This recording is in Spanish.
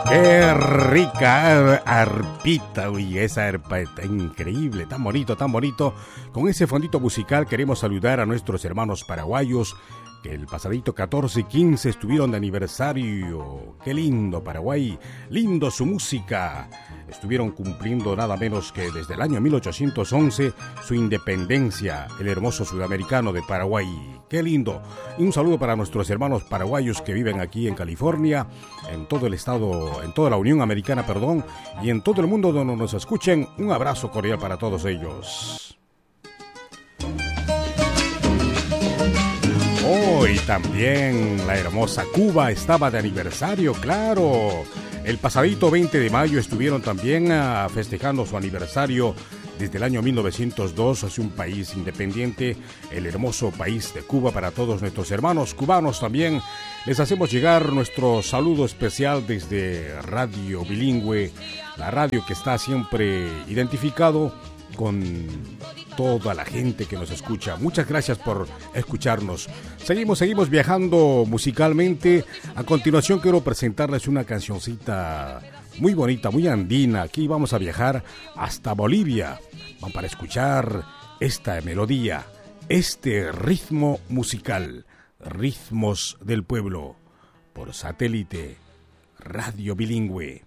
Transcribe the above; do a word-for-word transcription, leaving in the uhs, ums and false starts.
Qué rica arpita, uy, esa arpa está increíble, tan bonito, tan bonito. Con ese fondito musical queremos saludar a nuestros hermanos paraguayos que el pasadito catorce y quince estuvieron de aniversario. Qué lindo Paraguay, lindo su música. Estuvieron cumpliendo nada menos que desde el año mil ochocientos once su independencia, el hermoso sudamericano de Paraguay. Qué lindo. Y un saludo para nuestros hermanos paraguayos que viven aquí en California, en todo el estado, en toda la Unión Americana, perdón, y en todo el mundo donde nos escuchen. Un abrazo cordial para todos ellos. Hoy también la hermosa Cuba estaba de aniversario, claro. El pasadito veinte de mayo estuvieron también uh, festejando su aniversario desde el año mil novecientos dos, hacia un país independiente, el hermoso país de Cuba. Para todos nuestros hermanos cubanos también les hacemos llegar nuestro saludo especial desde Radio Bilingüe, la radio que está siempre identificado con toda la gente que nos escucha. Muchas gracias por escucharnos. Seguimos, seguimos viajando musicalmente. A continuación quiero presentarles una cancioncita muy bonita, muy andina. Aquí vamos a viajar hasta Bolivia. Van para escuchar esta melodía, este ritmo musical, Ritmos del Pueblo, por satélite, Radio Bilingüe.